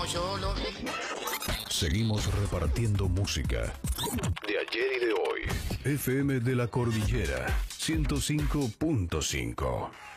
como yo lo vi. Seguimos repartiendo música de ayer y de hoy. FM de la Cordillera 105.5.